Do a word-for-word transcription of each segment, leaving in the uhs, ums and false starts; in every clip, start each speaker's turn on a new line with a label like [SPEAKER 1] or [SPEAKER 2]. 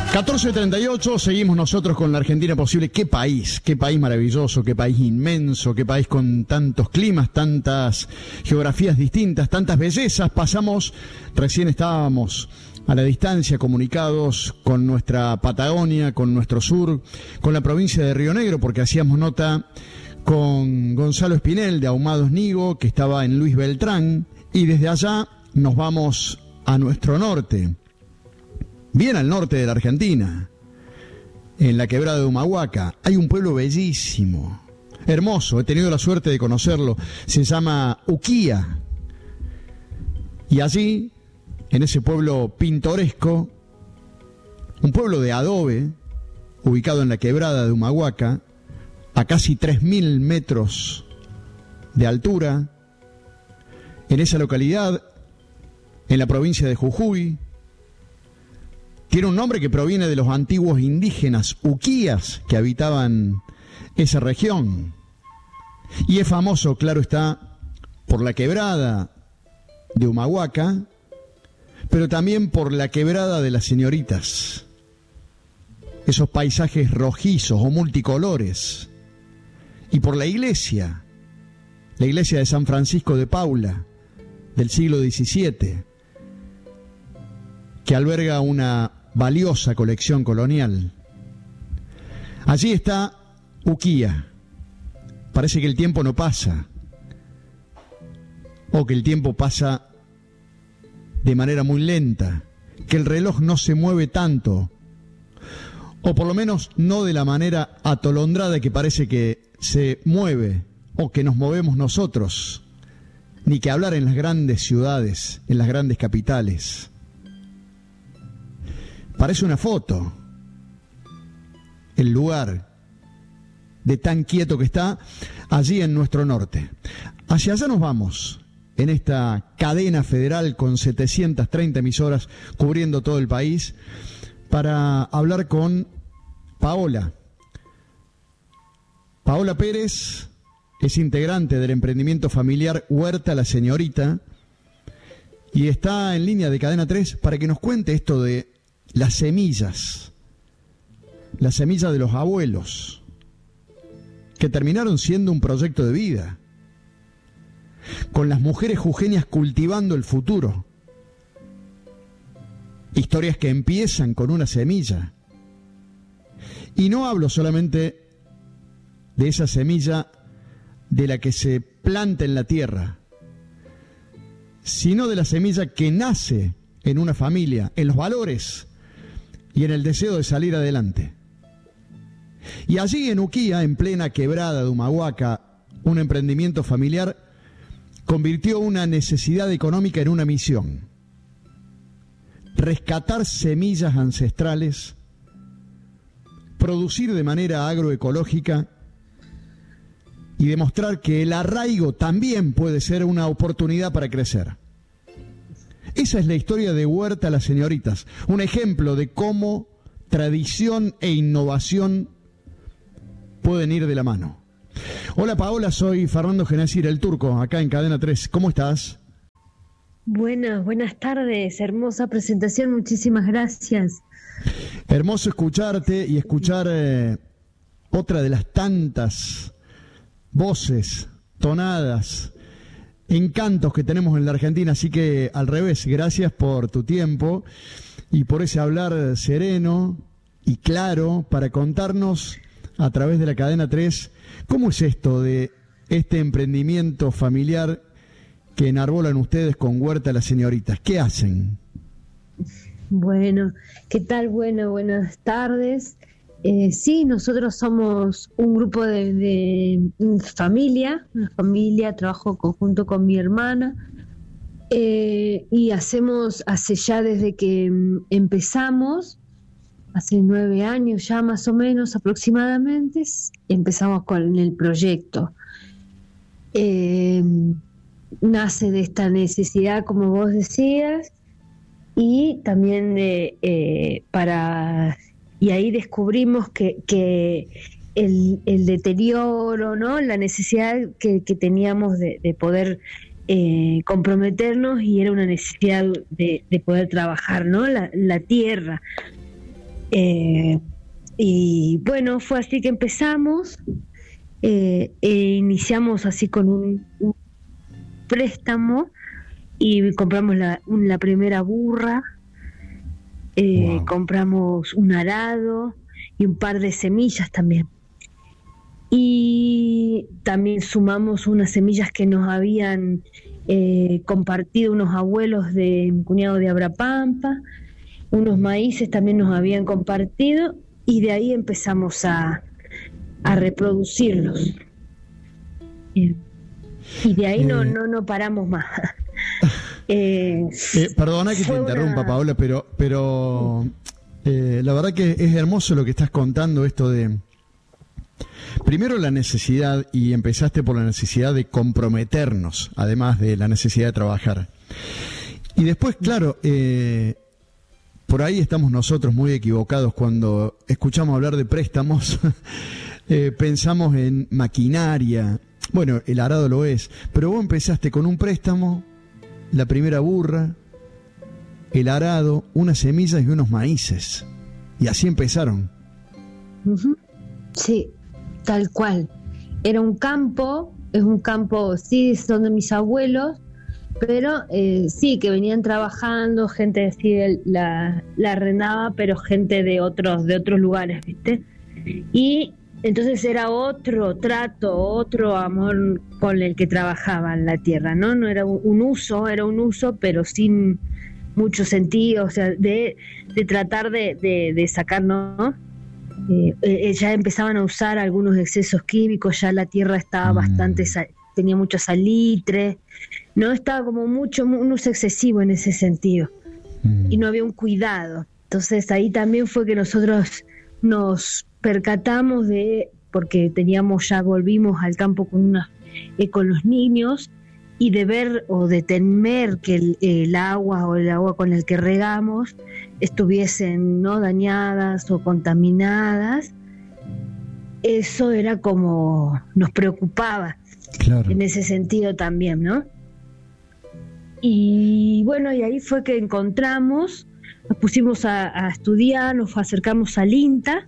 [SPEAKER 1] catorce treinta y ocho, seguimos nosotros con la Argentina Posible. Qué país, qué país maravilloso, qué país inmenso, qué país con tantos climas, tantas geografías distintas, tantas bellezas. Pasamos, recién estábamos a la distancia comunicados con nuestra Patagonia, con nuestro sur, con la provincia de Río Negro, porque hacíamos nota con Gonzalo Espinel de Ahumados Nigo, que estaba en Luis Beltrán, y desde allá nos vamos a nuestro norte. Bien al norte de la Argentina, en la quebrada de Humahuaca, hay un pueblo bellísimo, hermoso, he tenido la suerte de conocerlo, se llama Uquía. Y allí, en ese pueblo pintoresco, un pueblo de adobe, ubicado en la quebrada de Humahuaca, a casi tres mil metros de altura, en esa localidad, en la provincia de Jujuy. Tiene un nombre que proviene de los antiguos indígenas uquías que habitaban esa región. Y es famoso, claro está, por la quebrada de Humahuaca, pero también por la quebrada de las Señoritas. Esos paisajes rojizos o multicolores. Y por la iglesia, la iglesia de San Francisco de Paula, del siglo diecisiete, que alberga una valiosa colección colonial. Allí está Uquía. Parece que el tiempo no pasa, o que el tiempo pasa de manera muy lenta, que el reloj no se mueve tanto, o por lo menos no de la manera atolondrada que parece que se mueve, o que nos movemos nosotros, ni que hablar en las grandes ciudades, en las grandes capitales. Parece una foto, el lugar de tan quieto que está allí en nuestro norte. Hacia allá nos vamos, en esta cadena federal con setecientas treinta emisoras cubriendo todo el país, para hablar con Paola. Paola Pérez es integrante del emprendimiento familiar Huerta La Señorita y está en línea de Cadena tres para que nos cuente esto de las semillas, las semillas de los abuelos, que terminaron siendo un proyecto de vida, con las mujeres jujeñas cultivando el futuro. Historias que empiezan con una semilla. Y no hablo solamente de esa semilla de la que se planta en la tierra, sino de la semilla que nace en una familia, en los valores y en el deseo de salir adelante. Y allí en Uquía, en plena quebrada de Humahuaca, un emprendimiento familiar convirtió una necesidad económica en una misión: rescatar semillas ancestrales, producir de manera agroecológica y demostrar que el arraigo también puede ser una oportunidad para crecer. Esa es la historia de Huerta Las Señoritas, un ejemplo de cómo tradición e innovación pueden ir de la mano. Hola Paola, soy Fernando Genacir, el Turco, acá en Cadena tres. ¿Cómo estás?
[SPEAKER 2] Buenas, buenas tardes, hermosa presentación, muchísimas gracias.
[SPEAKER 1] Hermoso escucharte y escuchar eh, otra de las tantas voces, tonadas, encantos que tenemos en la Argentina, así que al revés, gracias por tu tiempo y por ese hablar sereno y claro para contarnos a través de la Cadena tres cómo es esto de este emprendimiento familiar que enarbolan ustedes con Huerta Las Señoritas. ¿Qué hacen?
[SPEAKER 2] Bueno, ¿qué tal? Bueno, buenas tardes. Eh, sí, nosotros somos un grupo de, de familia, una familia, trabajo conjunto con mi hermana eh, y hacemos hace ya desde que empezamos, hace nueve años ya más o menos aproximadamente, empezamos con el proyecto. Eh, nace de esta necesidad, como vos decías, y también de, eh, para... Y ahí descubrimos que, que el, el deterioro, ¿no? La necesidad que, que teníamos de, de poder eh, comprometernos, y era una necesidad de, de poder trabajar, ¿no? La, la tierra. Eh, y bueno, fue así que empezamos, eh, e iniciamos así con un, un préstamo y compramos la, la primera burra, eh, wow. compramos un arado y un par de semillas también. Y también sumamos unas semillas que nos habían eh, compartido unos abuelos de un cuñado de Abrapampa, unos maíces también nos habían compartido, y de ahí empezamos a, a reproducirlos. Y de ahí eh, no, no, no paramos más. eh,
[SPEAKER 1] eh, perdona que te interrumpa, una... Paola, pero, pero eh, la verdad que es hermoso lo que estás contando, esto de... Primero la necesidad, y empezaste por la necesidad de comprometernos, además de la necesidad de trabajar. Y después, claro, eh, por ahí estamos nosotros muy equivocados cuando escuchamos hablar de préstamos, eh, pensamos en maquinaria, bueno, el arado lo es, pero vos empezaste con un préstamo, la primera burra, el arado, unas semillas y unos maíces, y así empezaron.
[SPEAKER 2] Uh-huh. Sí. Tal cual. Era un campo, es un campo, sí, son de mis abuelos, pero eh, sí, que venían trabajando, gente sí la, la arrendaba, pero gente de otros, de otros lugares, ¿viste? Y entonces era otro trato, otro amor con el que trabajaban la tierra, ¿no? No era un, un uso, era un uso, pero sin mucho sentido, o sea, de, de tratar de, de, de sacar, ¿no? Eh, eh, ya empezaban a usar algunos excesos químicos, ya la tierra estaba mm. bastante, tenía mucho salitre, no estaba como mucho, un uso excesivo en ese sentido, mm. y no había un cuidado. Entonces ahí también fue que nosotros nos percatamos de, porque teníamos, ya volvimos al campo con una, eh, con los niños, y de ver o de temer que el, el agua o el agua con el que regamos estuviesen no dañadas o contaminadas. Eso era como nos preocupaba, claro. En ese sentido también, ¿no? Y bueno, y ahí fue que encontramos, nos pusimos a, a estudiar, nos acercamos al INTA,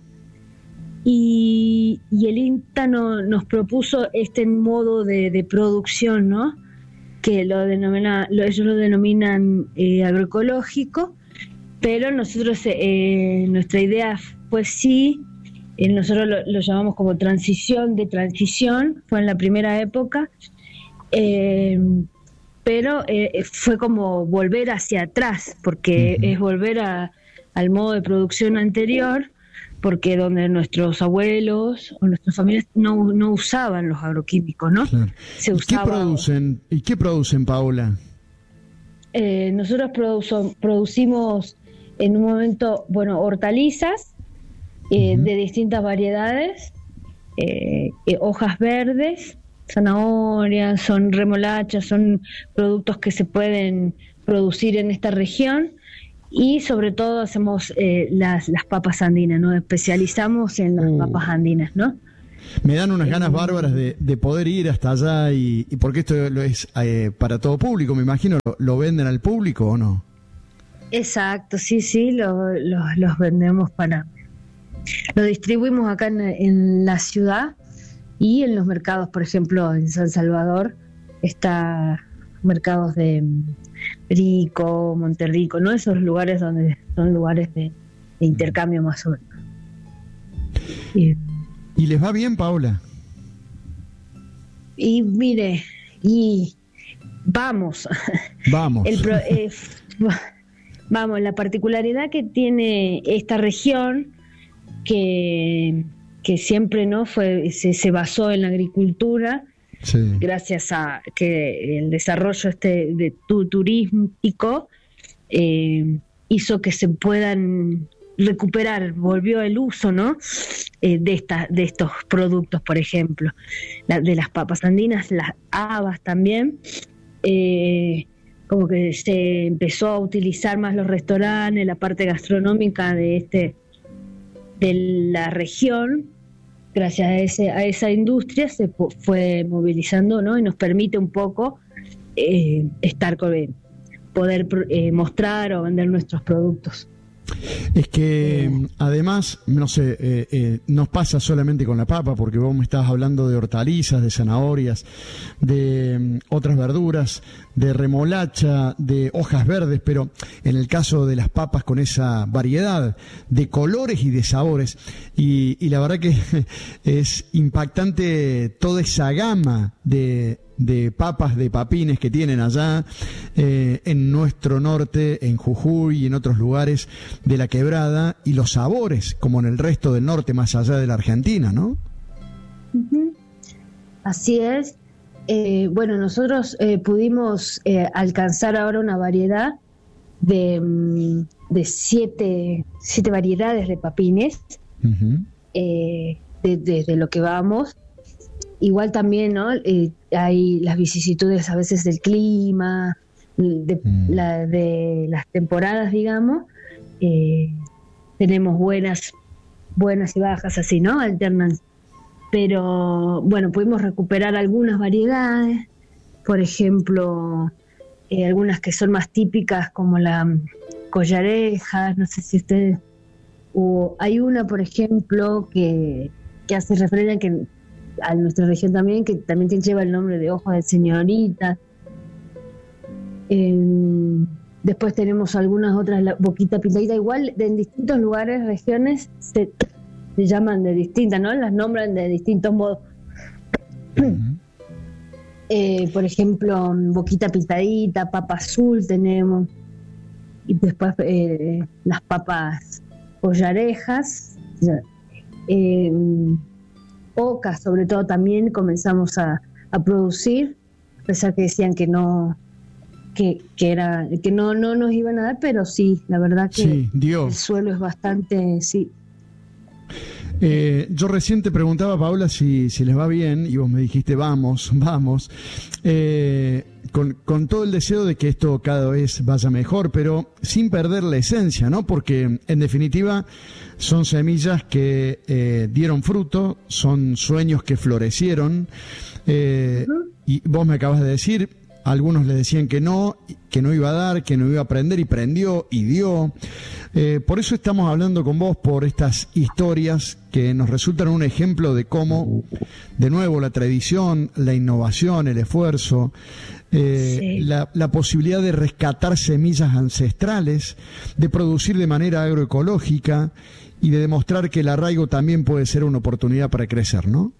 [SPEAKER 2] y, y el INTA no, nos propuso este modo de, de producción, ¿no? Que lo denomina, lo, ellos lo denominan eh, agroecológico, pero nosotros, eh, nuestra idea fue sí, eh, nosotros lo, lo llamamos como transición de transición, fue en la primera época, eh, pero eh, fue como volver hacia atrás, porque uh-huh. es volver a, al modo de producción anterior, porque donde nuestros abuelos o nuestras familias no, no usaban los agroquímicos, ¿no?
[SPEAKER 1] Claro.
[SPEAKER 2] Se
[SPEAKER 1] ¿Y
[SPEAKER 2] usaba,
[SPEAKER 1] qué producen? ¿Y qué producen, Paola?
[SPEAKER 2] Eh, nosotros produ- producimos en un momento, bueno, hortalizas eh, uh-huh. de distintas variedades, eh, eh, hojas verdes, zanahorias, son remolachas, son productos que se pueden producir en esta región. Y sobre todo hacemos eh, las, las papas andinas, ¿no? Especializamos en las uh. papas andinas, ¿no?
[SPEAKER 1] Me dan unas ganas eh, bárbaras de, de poder ir hasta allá, y, y porque esto lo es eh, para todo público, me imagino. ¿Lo, lo venden al público o no?
[SPEAKER 2] Exacto, sí, sí, lo, lo, los vendemos para... Lo distribuimos acá en, en la ciudad y en los mercados, por ejemplo, en San Salvador está mercados de... Rico, Monterrico, ¿no? Esos lugares donde son lugares de, de intercambio más o menos.
[SPEAKER 1] Y, ¿Y les va bien, Paola?
[SPEAKER 2] Y mire, y vamos.
[SPEAKER 1] Vamos.
[SPEAKER 2] El pro, eh, vamos, la particularidad que tiene esta región, que, que siempre no fue se, se basó en la agricultura. Sí. Gracias a que el desarrollo este de tu, turístico eh, hizo que se puedan recuperar, volvió el uso, ¿no? Eh, de esta, de estos productos, por ejemplo, la, de las papas andinas, las habas también, eh, como que se empezó a utilizar más los restaurantes, la parte gastronómica de este de la región. Gracias a, ese, a esa industria se po- fue movilizando, ¿no? Y nos permite un poco eh, estar con, poder eh, mostrar o vender nuestros productos.
[SPEAKER 1] Es que eh. además, no sé, eh, eh, nos pasa solamente con la papa, porque vos me estabas hablando de hortalizas, de zanahorias, de um, otras verduras, de remolacha, de hojas verdes, pero en el caso de las papas con esa variedad de colores y de sabores, y, y la verdad que es impactante toda esa gama de de papas, de papines que tienen allá eh, en nuestro norte, en Jujuy y en otros lugares de la Quebrada, y los sabores, como en el resto del norte, más allá de la Argentina, ¿no?
[SPEAKER 2] Uh-huh. Así es. Eh, bueno, nosotros eh, pudimos eh, alcanzar ahora una variedad de, de siete, siete variedades de papines, uh-huh. eh, desde de, de lo que vamos. Igual también, ¿no? Eh, hay las vicisitudes a veces del clima, de, mm. la, de las temporadas, digamos. Eh, tenemos buenas, buenas y bajas así, ¿no? Alternan. Pero, bueno, pudimos recuperar algunas variedades. Por ejemplo, eh, algunas que son más típicas, como la collareja, no sé si ustedes... O hay una, por ejemplo, que, que hace referencia a que... a nuestra región también, que también lleva el nombre de hoja de señorita. Eh, después tenemos algunas otras, la boquita pintadita, igual de, en distintos lugares, regiones, se, se llaman de distintas, ¿no? Las nombran de distintos modos. Uh-huh. eh, por ejemplo, boquita pintadita, papa azul tenemos, y después eh, las papas collarejas, eh, ocas sobre todo también comenzamos a, a producir, a pesar que decían que no que, que era que no no nos iban a dar, pero sí, la verdad que
[SPEAKER 1] sí, dio.
[SPEAKER 2] El suelo es bastante, sí.
[SPEAKER 1] Eh, yo recién te preguntaba, Paula, si, si les va bien, y vos me dijiste vamos, vamos, eh, con, con todo el deseo de que esto cada vez vaya mejor, pero sin perder la esencia, ¿no? Porque en definitiva son semillas que eh, dieron fruto, son sueños que florecieron, eh, uh-huh. y vos me acabas de decir, algunos le decían que no, que no iba a dar, que no iba a aprender, y prendió y dio. Eh, por eso estamos hablando con vos, por estas historias que nos resultan un ejemplo de cómo, de nuevo, la tradición, la innovación, el esfuerzo, eh, sí. la, la posibilidad de rescatar semillas ancestrales, de producir de manera agroecológica y de demostrar que el arraigo también puede ser una oportunidad para crecer, ¿no?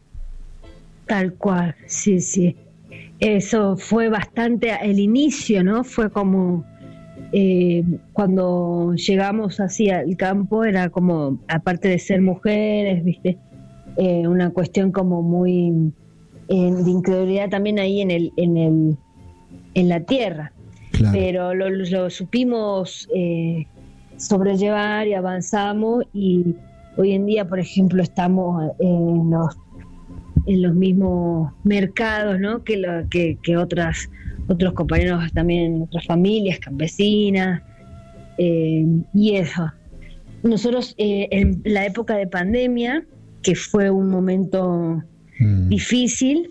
[SPEAKER 2] Tal cual, sí, sí. Eso fue bastante, el inicio, ¿no? Fue como eh, cuando llegamos así al campo, era como, aparte de ser mujeres, ¿viste? Eh, una cuestión como muy eh, de incredulidad también ahí en el, en el, en la tierra. Claro. Pero lo, lo supimos eh, sobrellevar y avanzamos, y hoy en día, por ejemplo, estamos en los en los mismos mercados, ¿no? que, lo, que, que otras otros compañeros también, otras familias campesinas, eh, y eso. Nosotros eh, en la época de pandemia, que fue un momento mm. difícil,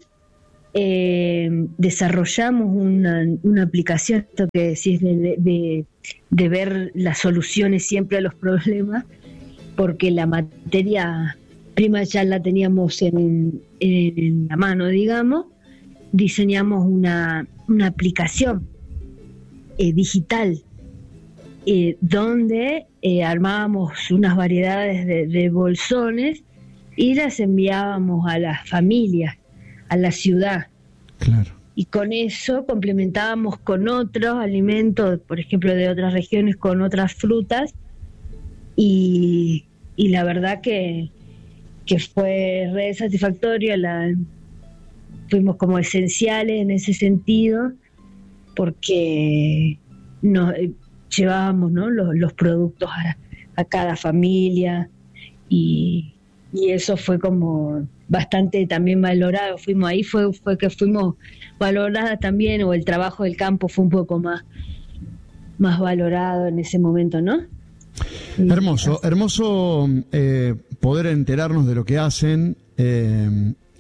[SPEAKER 2] eh, desarrollamos una, una aplicación, esto que decís de, de, de ver las soluciones siempre a los problemas, porque la materia prima ya la teníamos en, en la mano, digamos. Diseñamos una, una aplicación eh, digital eh, donde eh, armábamos unas variedades de, de bolsones y las enviábamos a las familias, a la ciudad.
[SPEAKER 1] Claro.
[SPEAKER 2] Y con eso complementábamos con otros alimentos, por ejemplo, de otras regiones, con otras frutas, y, y la verdad que que fue re satisfactorio, la, fuimos como esenciales en ese sentido, porque nos eh, llevábamos, ¿no? los, los productos a, a cada familia, y, y eso fue como bastante también valorado. Fuimos ahí, fue, fue que fuimos valoradas también, o el trabajo del campo fue un poco más, más valorado en ese momento, ¿no?
[SPEAKER 1] Hermoso, hermoso eh, poder enterarnos de lo que hacen, eh,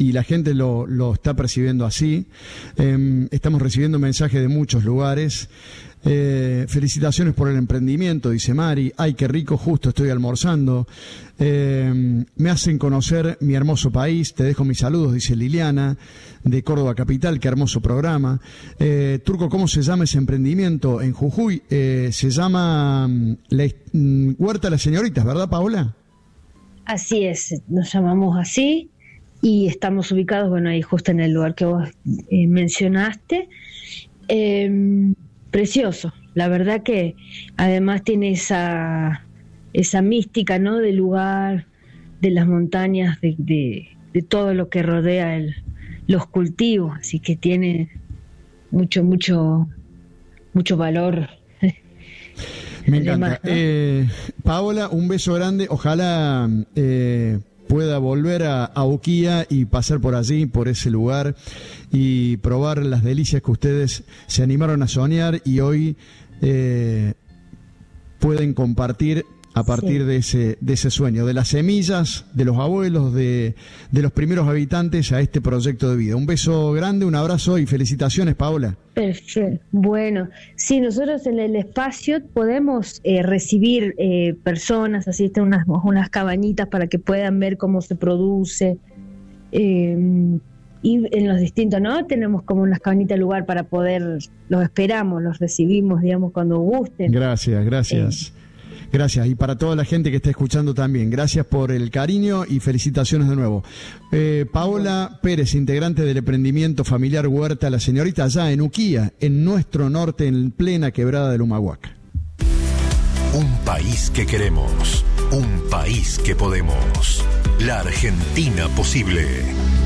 [SPEAKER 1] y la gente lo, lo está percibiendo así. Eh, estamos recibiendo mensajes de muchos lugares. Eh, felicitaciones por el emprendimiento, dice Mari. Ay, qué rico, justo estoy almorzando. Eh, me hacen conocer mi hermoso país. Te dejo mis saludos, dice Liliana, de Córdoba Capital. Qué hermoso programa. Eh, Turco, ¿cómo se llama ese emprendimiento en Jujuy? Eh, se llama la, Huerta de las Señoritas, ¿verdad, Paola?
[SPEAKER 2] Así es, nos llamamos así y estamos ubicados, bueno, ahí justo en el lugar que vos eh, mencionaste. Eh, Precioso, la verdad que además tiene esa esa mística, ¿no? Del lugar, de las montañas, de, de, de todo lo que rodea el, los cultivos, así que tiene mucho, mucho, mucho valor.
[SPEAKER 1] Me encanta. ¿No? Eh, Paola, un beso grande, ojalá eh, pueda volver a, a Uquía y pasar por allí, por ese lugar, y probar las delicias que ustedes se animaron a soñar y hoy eh, pueden compartir a partir sí. de ese de ese sueño, de las semillas, de los abuelos, de, de los primeros habitantes a este proyecto de vida. Un beso grande, un abrazo y felicitaciones, Paola.
[SPEAKER 2] Perfecto. Bueno, sí, nosotros en el espacio podemos eh, recibir eh, personas, así están unas, unas cabañitas para que puedan ver cómo se produce. Eh, y en los distintos, ¿no? Tenemos como unas cabañitas de lugar para poder, los esperamos, los recibimos, digamos, cuando gusten.
[SPEAKER 1] Gracias, gracias. Eh, Gracias, y para toda la gente que está escuchando también, gracias por el cariño y felicitaciones de nuevo. Eh, Paola Pérez, integrante del emprendimiento familiar Huerta La Señorita, allá en Uquía, en nuestro norte, en plena quebrada del Humahuaca.
[SPEAKER 3] Un país que queremos, un país que podemos. La Argentina posible.